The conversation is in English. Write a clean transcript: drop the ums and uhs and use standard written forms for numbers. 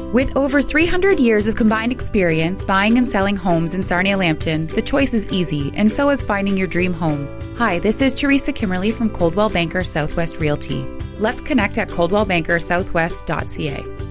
With over 300 years of combined experience buying and selling homes in Sarnia-Lambton, the choice is easy, and so is finding your dream home. Hi, this is Teresa Kimmerly from Coldwell Banker Southwest Realty. Let's connect at coldwellbankersouthwest.ca.